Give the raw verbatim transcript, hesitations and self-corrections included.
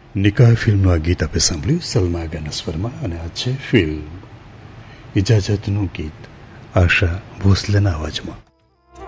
નિકાહ ફિલ્મનું આ ગીત આપણે સાંભળ્યું સલમા આગાના સ્વરમાં, અને આ છે ફિલ્મ ઇજાજતનું ગીત આશા ભોસલેના અવાજમાં.